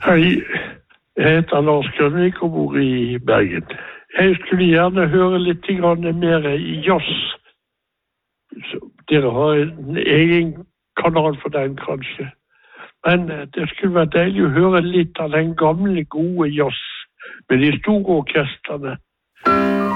Hei, jeg heter Lars Grønvik og bor i Bergen. Jeg skulle gjerne høre litt mer i jazz. Dere har en egen kanal for den kanskje. Men det skulle være deilig å høre litt av den gamle, gode jazz med de store orkestrene.